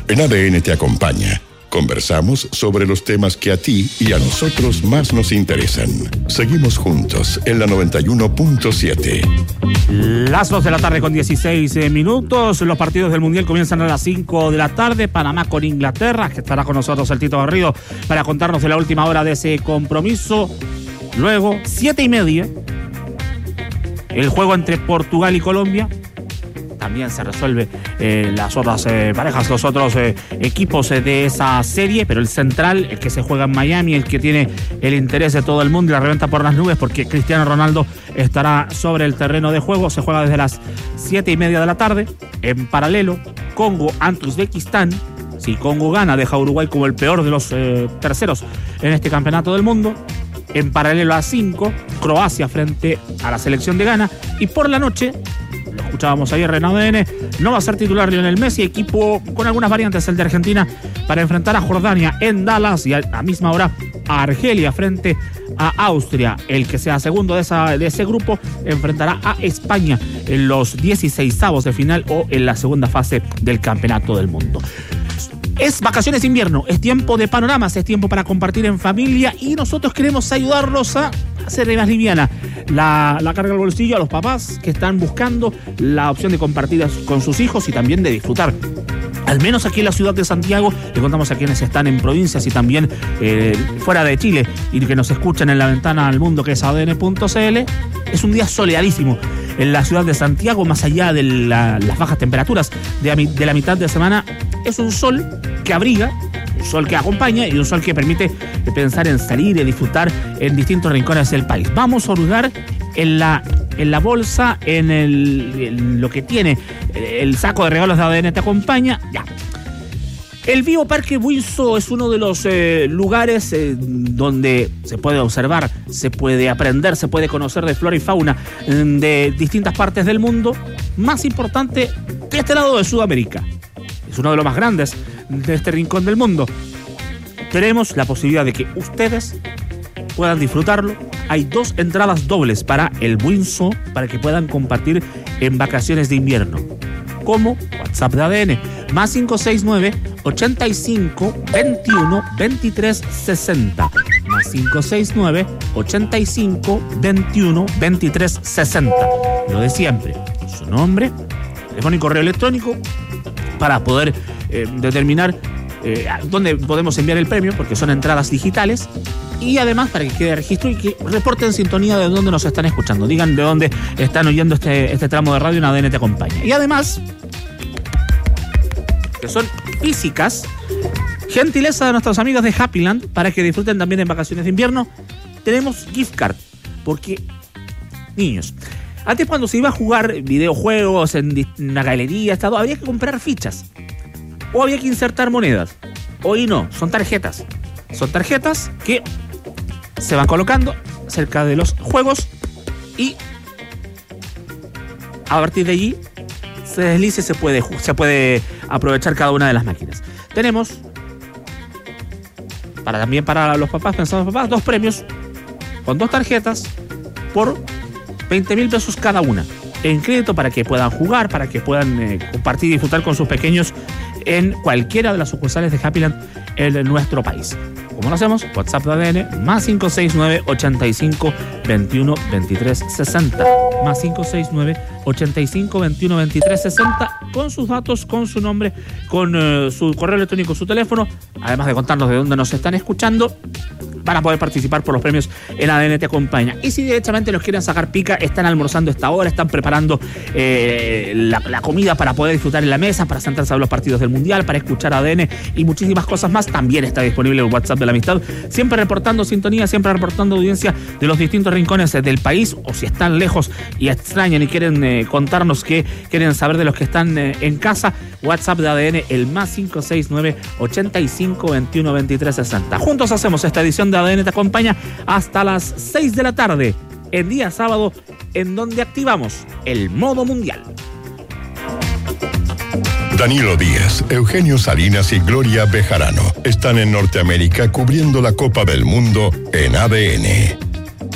En ADN te acompaña. Conversamos sobre los temas que a ti y a nosotros más nos interesan. Seguimos juntos en la 91.7. Las 2 de la tarde con 16 minutos. Los partidos del Mundial comienzan a las 5 de la tarde. Panamá con Inglaterra, que estará con nosotros el Tito Garrido para contarnos de la última hora de ese compromiso. Luego, 7:30, el juego entre Portugal y Colombia. También se resuelve las otras parejas, los otros equipos de esa serie, pero el central, el que se juega en Miami, el que tiene el interés de todo el mundo y la reventa por las nubes, porque Cristiano Ronaldo estará sobre el terreno de juego. Se juega desde las 7:30 de la tarde. En paralelo, Congo ante Uzbekistán. Si Congo gana, deja a Uruguay como el peor de los terceros en este campeonato del mundo. En paralelo a 5, Croacia frente a la selección de Ghana. Y por la noche, lo escuchábamos ayer en ADN, no va a ser titular Lionel Messi, equipo con algunas variantes, el de Argentina, para enfrentar a Jordania en Dallas, y a la misma hora a Argelia frente a Austria. El que sea segundo de ese grupo enfrentará a España en los 16avos de final o en la segunda fase del Campeonato del Mundo. Es vacaciones de invierno, es tiempo de panoramas, es tiempo para compartir en familia, y nosotros queremos ayudarlos a hacer más liviana la carga al bolsillo a los papás que están buscando la opción de compartir con sus hijos y también de disfrutar. Al menos aquí en la ciudad de Santiago, le contamos a quienes están en provincias y también fuera de Chile y que nos escuchan en la ventana al mundo que es ADN.cl, es un día soleadísimo en la ciudad de Santiago, más allá de las bajas temperaturas de la mitad de semana. Es un sol que abriga, un sol que acompaña y un sol que permite pensar en salir y disfrutar en distintos rincones del país. Vamos a hurgar en la bolsa, en lo que tiene el saco de regalos de ADN te acompaña. Ya. El Bioparque Buinzo es uno de los lugares donde se puede observar, se puede aprender, se puede conocer de flora y fauna de distintas partes del mundo, más importante de este lado de Sudamérica. Es uno de los más grandes de este rincón del mundo. Tenemos la posibilidad de que ustedes puedan disfrutarlo. Hay 2 entradas dobles para el Buinzo para que puedan compartir en vacaciones de invierno. ¿Cómo? WhatsApp de ADN, más 569 85 21 23 60. Más 569 85 21 23 60. Lo de siempre, su nombre, teléfono y correo electrónico para poder determinar dónde podemos enviar el premio, porque son entradas digitales, y además para que quede registro y que reporten sintonía de dónde nos están escuchando. Digan de dónde están oyendo este tramo de radio en ADN te acompaña. Y además, que son físicas, gentileza de nuestros amigos de Happyland, para que disfruten también en vacaciones de invierno. Tenemos gift card, porque, niños, antes cuando se iba a jugar videojuegos en una galería, había que comprar fichas o había que insertar monedas. Hoy no, son tarjetas. Son tarjetas que se van colocando cerca de los juegos y a partir de allí se desliza y se puede aprovechar cada una de las máquinas. Tenemos también para los papás, pensados papás, 2 premios con 2 tarjetas por 20.000 pesos cada una en crédito para que puedan jugar, para que puedan compartir y disfrutar con sus pequeños en cualquiera de las sucursales de Happyland en nuestro país. ¿Cómo lo hacemos? WhatsApp de ADN, más 569 85 21 23 60. Más 569 85 21 23 60, con sus datos, con su nombre, con su correo electrónico, su teléfono, además de contarnos de dónde nos están escuchando, para poder participar por los premios en ADN te acompaña. Y si directamente los quieren sacar pica, están almorzando a esta hora, están preparando la comida para poder disfrutar en la mesa, para sentarse a ver los partidos del Mundial, para escuchar ADN y muchísimas cosas más, también está disponible el WhatsApp de la amistad, siempre reportando sintonía, siempre reportando audiencia de los distintos rincones del país, o si están lejos y extrañan y quieren contarnos qué quieren saber de los que están en casa, WhatsApp de ADN, el más 569 85 21 23 60. Juntos hacemos esta edición de ADN te acompaña hasta las 6 de la tarde, el día sábado, en donde activamos el modo mundial. Danilo Díaz, Eugenio Salinas y Gloria Bejarano están en Norteamérica cubriendo la Copa del Mundo en ADN.